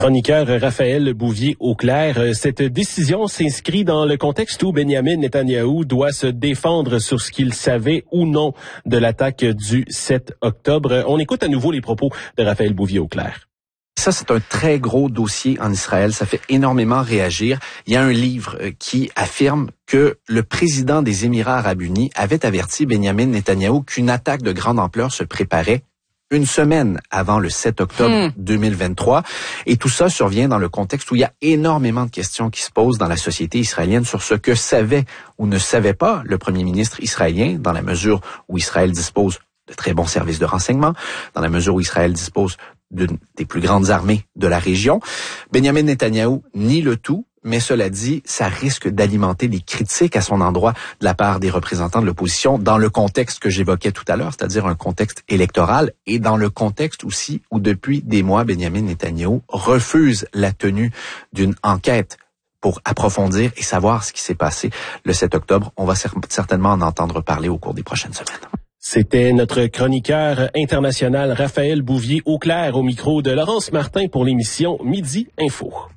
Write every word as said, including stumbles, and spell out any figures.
Chroniqueur Raphaël Bouvier-Auclair, cette décision s'inscrit dans le contexte où Benyamin Netanyahou doit se défendre sur ce qu'il savait ou non de l'attaque du sept octobre. On écoute à nouveau les propos de Raphaël Bouvier-Auclair. Ça, c'est un très gros dossier en Israël. Ça fait énormément réagir. Il y a un livre qui affirme que le président des Émirats arabes unis avait averti Benyamin Netanyahou qu'une attaque de grande ampleur se préparait une semaine avant le sept octobre mmh. deux mille vingt-trois. Et tout ça survient dans le contexte où il y a énormément de questions qui se posent dans la société israélienne sur ce que savait ou ne savait pas le premier ministre israélien, dans la mesure où Israël dispose de très bons services de renseignement, dans la mesure où Israël dispose d'une des plus grandes armées de la région. Benyamin Netanyahou nie le tout, mais cela dit, ça risque d'alimenter des critiques à son endroit de la part des représentants de l'opposition dans le contexte que j'évoquais tout à l'heure, c'est-à-dire un contexte électoral et dans le contexte aussi où depuis des mois, Benyamin Netanyahou refuse la tenue d'une enquête pour approfondir et savoir ce qui s'est passé le sept octobre. On va certainement en entendre parler au cours des prochaines semaines. C'était notre chroniqueur international Raphaël Bouvier-Auclair au micro de Laurence Martin pour l'émission Midi Info.